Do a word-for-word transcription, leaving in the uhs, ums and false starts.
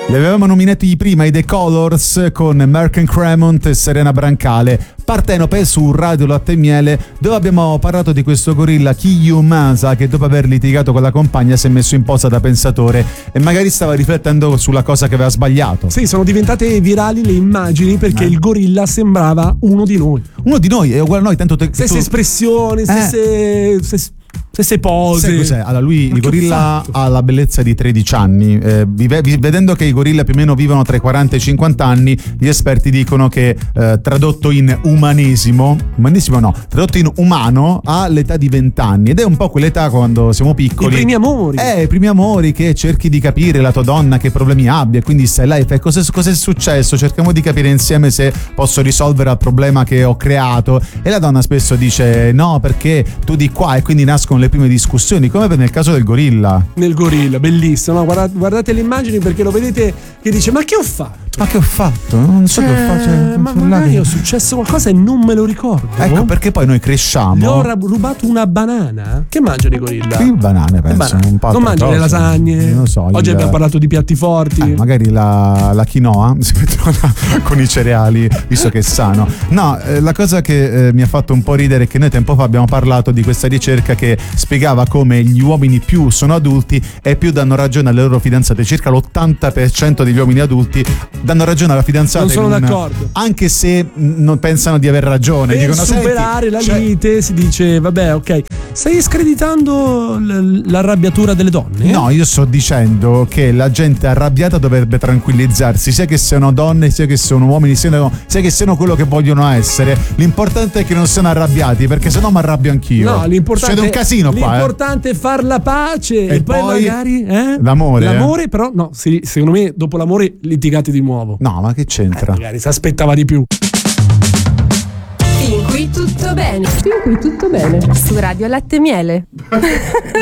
Li avevamo nominati prima i The Colors con Merck and Cremont e Serena Brancale. Partenope su Radio Latte e Miele, dove abbiamo parlato di questo gorilla Kiyomasa che dopo aver litigato con la compagna si è messo in posa da pensatore e magari stava riflettendo sulla cosa che aveva sbagliato. Sì, sono diventate virali le immagini perché eh. il gorilla sembrava uno di noi. Uno di noi, è uguale a noi, tanto te, stesse tu... espressioni, stesse... Eh. stesse... stesse pose. Sai cos'è? Allora lui, il gorilla ha la bellezza di tredici anni. Eh, vive, vedendo che i gorilla più o meno vivono tra i quaranta e i cinquanta anni, gli esperti dicono che eh, tradotto in umanesimo, umanesimo no, tradotto in umano, ha l'età di venti anni ed è un po' quell'età quando siamo piccoli. I primi amori. Eh, i primi amori che cerchi di capire la tua donna che problemi abbia, quindi stai là e fai cos'è, cos'è successo, cerchiamo di capire insieme se posso risolvere il problema che ho creato e la donna spesso dice no perché tu di qua e quindi nascono le prime discussioni, come nel caso del gorilla. Nel gorilla, bellissimo, no? guardate, guardate le immagini perché lo vedete che dice ma che ho fatto? Ma che ho fatto? Non so cioè, che ho fatto. Cioè, ma magari è successo qualcosa e non me lo ricordo. Ecco perché poi noi cresciamo. Gli ho rubato una banana. Che mangiano i gorilla? Qui banane penso banane. un po'. Non mangiano le lasagne. Non lo so. Oggi il... abbiamo parlato di piatti forti. Eh, magari la, la quinoa si mettono con i cereali, visto che è sano. No, eh, la cosa che eh, mi ha fatto un po' ridere è che noi tempo fa abbiamo parlato di questa ricerca che spiegava come gli uomini più sono adulti e più danno ragione alle loro fidanzate. Circa l'ottanta per cento degli uomini adulti danno ragione alla fidanzata. Non sono un, d'accordo. Anche se non pensano di aver ragione. Per dicono, superare la cioè... lite si dice vabbè ok. Stai screditando l- l'arrabbiatura delle donne? No, io sto dicendo che la gente arrabbiata dovrebbe tranquillizzarsi, sia che siano donne, sia che siano uomini, sia, sia che siano quello che vogliono essere. L'importante è che non siano arrabbiati, perché sennò mi arrabbio anch'io. No, l'importante C'è un casino qua. L'importante eh. è far la pace e, e poi, poi magari eh? l'amore. L'amore, eh? però, no, sì, secondo me dopo l'amore litigate di nuovo. No, ma che c'entra? Eh, magari si aspettava di più. Fin qui tutto bene. Fin qui tutto bene. Su Radio Latte e Miele.